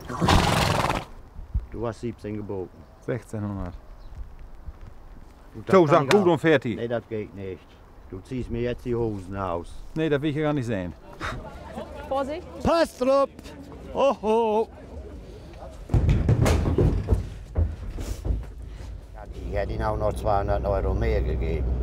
Du hast 17 geboten. 1600. Das So, kann sag ich gut auch. und fertig. Nee, das geht nicht. Du ziehst mir jetzt die Hosen aus. Nee, das will ich ja gar nicht sehen. Vorsicht. Passt drauf! Hoho! Ja, die hätte ihn auch noch 200 € mehr gegeben.